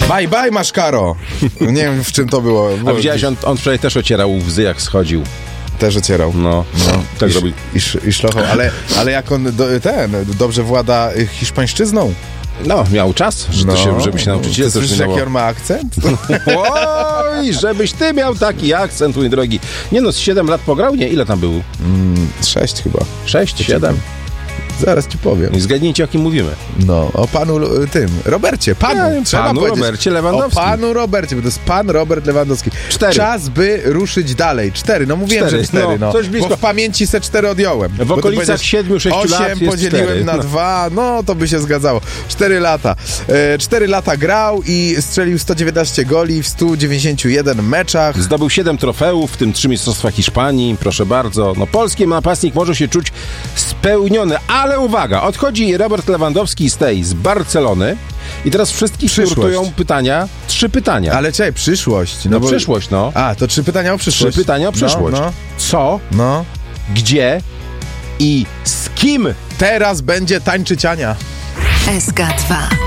Bye, bye, Maszkaro. Nie wiem, w czym to było. A widziałeś, on wczoraj też ocierał łzy, jak schodził. Też ocierał. No. Tak robi. I szlochał. Ale jak on dobrze włada hiszpańszczyzną. No, miał czas, żeby się nauczyć. Ty słyszysz, jaki on ma akcent? Oj, żebyś ty miał taki akcent, mój drogi. Nie no, z 7 lat pograł? Nie, ile tam był? 6 chyba. 6, 7? Zaraz ci powiem. I zgadnijcie, o kim mówimy. No, o panu Robercie. Panu Robercie Lewandowskim. O panu Robercie, bo to jest pan Robert Lewandowski. 4. Czas, by ruszyć dalej. 4, no mówiłem, 4, że 4, no. Coś blisko. Bo w pamięci se 4 odjąłem. W okolicach 7-6 lat 8 jest podzieliłem 4. na 2, no to by się zgadzało. 4 lata. 4 lata grał i strzelił 119 goli w 191 meczach. Zdobył 7 trofeów, w tym 3 mistrzostwa Hiszpanii, proszę bardzo. No, polski napastnik może się czuć spełniony, ale uwaga, odchodzi Robert Lewandowski z Barcelony i teraz wszystkich nurtują pytania, 3 pytania. Ale czekaj, przyszłość. No przyszłość, no. A, to 3 pytania o przyszłość. 3 pytania o przyszłość. No. Co, gdzie i z kim teraz będzie tańczyć Ania? SK2